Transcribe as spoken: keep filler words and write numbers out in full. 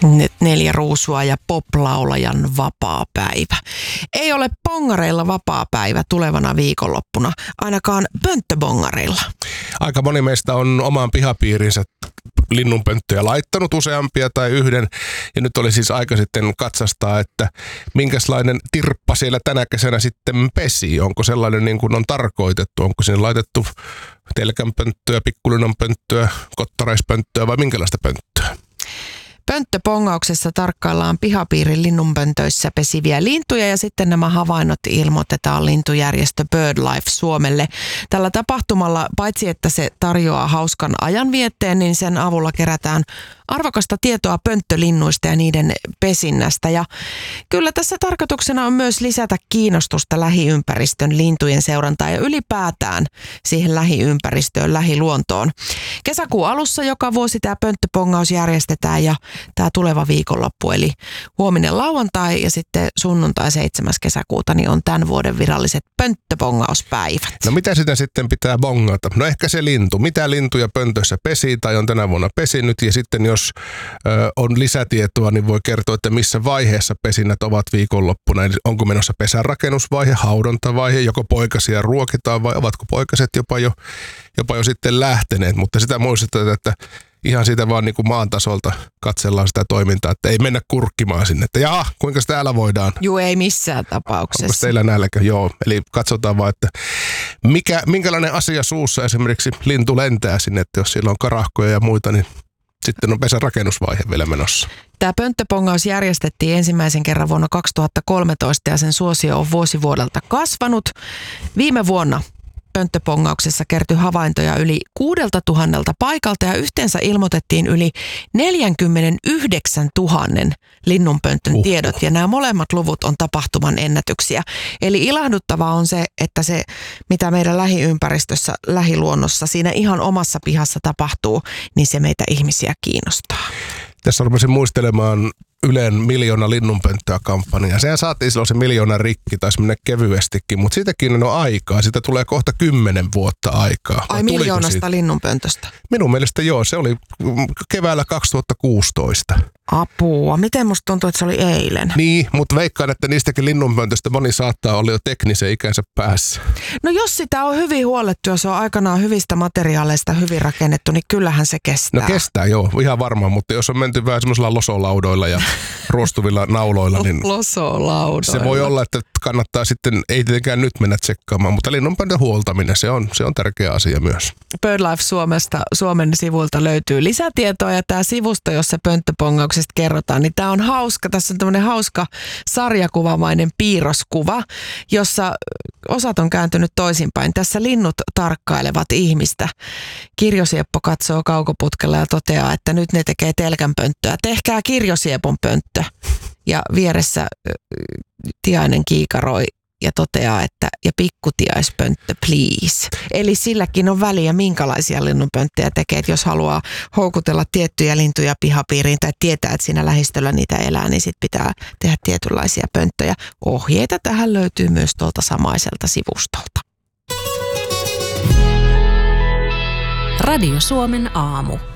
Neljä ruusua ja poplaulajan vapaapäivä. Ei ole bongareilla vapaapäivä tulevana viikonloppuna, ainakaan pönttöbongareilla. Aika moni meistä on omaan pihapiirinsä linnunpönttöjä laittanut, useampia tai yhden. Ja nyt oli siis aika sitten katsastaa, että minkälainen tirppa siellä tänä kesänä sitten pesi. Onko sellainen niin kuin on tarkoitettu? Onko sinne laitettu telkänpönttöä, pikkulinnunpönttöä, kottaraispönttöä vai minkälaista pönttöä? Pönttöpongauksessa tarkkaillaan pihapiirin linnunpöntöissä pesiviä lintuja ja sitten nämä havainnot ilmoitetaan lintujärjestö BirdLife Suomelle. Tällä tapahtumalla paitsi että se tarjoaa hauskan ajanvietteen, niin sen avulla kerätään arvokasta tietoa pönttölinnuista ja niiden pesinnästä. Ja kyllä tässä tarkoituksena on myös lisätä kiinnostusta lähiympäristön lintujen seurantaan ja ylipäätään siihen lähiympäristöön, lähiluontoon. Kesäkuun alussa joka vuosi tämä pönttöpongaus järjestetään ja tämä tuleva viikonloppu, eli huominen lauantai ja sitten sunnuntai seitsemäs kesäkuuta, niin on tämän vuoden viralliset pönttöpongauspäivät. No mitä sitä sitten pitää bongata? No ehkä se lintu. Mitä lintuja pöntössä pesii tai on tänä vuonna pesinyt ja sitten jos ö, on lisätietoa, niin voi kertoa, että missä vaiheessa pesinnät ovat viikonloppuna. Eli onko menossa pesän rakennusvaihe, haudontavaihe, joko poikasia ruokitaan vai ovatko poikaset jopa jo, jopa jo sitten lähteneet, mutta sitä muistetaan, että ihan siitä vaan niin kuin maan tasolta katsellaan sitä toimintaa, että ei mennä kurkkimaan sinne, että jaha, kuinka täällä voidaan? Juu, ei missään tapauksessa. Onko teillä nälkä? Joo, eli katsotaan vaan, että mikä, minkälainen asia suussa esimerkiksi lintu lentää sinne, että jos siellä on karahkoja ja muita, niin sitten on pesän rakennusvaihe vielä menossa. Tämä pönttöpongaus järjestettiin ensimmäisen kerran vuonna kaksituhattakolmetoista ja sen suosio on vuosi vuodelta kasvanut. Viime vuonna pönttöpongauksessa kertyi havaintoja yli kuudelta tuhannelta paikalta ja yhteensä ilmoitettiin yli neljäkymmentäyhdeksäntuhatta linnunpönttön uh. tiedot ja nämä molemmat luvut on tapahtuman ennätyksiä. Eli ilahduttavaa on se, että se mitä meidän lähiympäristössä, lähiluonnossa, siinä ihan omassa pihassa tapahtuu, niin se meitä ihmisiä kiinnostaa. Tässä rupesin muistelemaan Ylen miljoona linnunpönttöä -kampanja. Sehän saatiin silloin se miljoona rikki, taisi mennä kevyestikin, mutta siitäkin on aikaa. Siitä tulee kohta kymmenen vuotta aikaa. Ai miljoonasta linnunpöntöstä? Minun mielestä joo, se oli keväällä kaksituhattakuusitoista. Apua, miten musta tuntuu, että se oli eilen? Niin, mutta veikkaan, että niistäkin linnunpöntöstä moni saattaa olla jo teknisen ikänsä päässä. No jos sitä on hyvin huollettu ja se on aikanaan hyvistä materiaaleista hyvin rakennettu, niin kyllähän se kestää. No kestää joo, ihan varmaan, mutta jos on menty vähän semmoisilla losolaudoilla ja ruostuvilla nauloilla, niin losolaudoilla. Se voi olla, että kannattaa sitten, ei tietenkään nyt mennä tsekkaamaan, mutta linnunpöntön huoltaminen, se on, se on tärkeä asia myös. BirdLife Suomesta, Suomen sivuilta löytyy lisätietoa ja tämä sivusto, jossa pönttöpongauksesta kerrotaan, niin tämä on hauska. Tässä on tämmöinen hauska sarjakuvamainen piirroskuva, jossa osat on kääntynyt toisinpäin. Tässä linnut tarkkailevat ihmistä. Kirjosieppo katsoo kaukoputkella ja toteaa, että nyt ne tekee telkänpönttöä. Tehkää Kirjosiepon pönttö. Ja vieressä Tiainen kiikaroi ja toteaa, että ja pikkutiaispönttö please. Eli silläkin on väliä, minkälaisia linnunpönttöjä tekee. Että jos haluaa houkutella tiettyjä lintuja pihapiiriin tai tietää, että siinä lähistöllä niitä elää, niin sit pitää tehdä tietynlaisia pönttöjä. Ohjeita tähän löytyy myös tuolta samaiselta sivustolta. Radio Suomen aamu.